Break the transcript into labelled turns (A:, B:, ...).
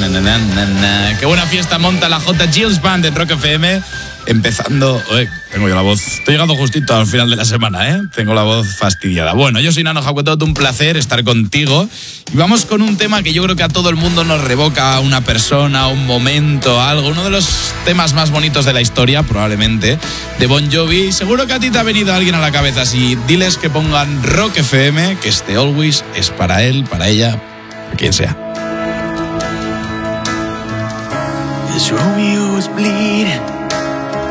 A: Qué buena fiesta monta la J. Gills Band en Rock FM. Empezando... tengo yo la voz... Estoy llegando justito al final de la semana, ¿eh? Tengo la voz fastidiada. Bueno, yo soy Nano Jacuetot, un placer estar contigo. Y vamos con un tema que yo creo que a todo el mundo nos revoca una persona, un momento, algo. Uno de los temas más bonitos de la historia, probablemente, de Bon Jovi. Seguro que a ti te ha venido alguien a la cabeza. Así, diles que pongan Rock FM, que este Always es para él, para ella, para quien sea.
B: As Romeo was bleeding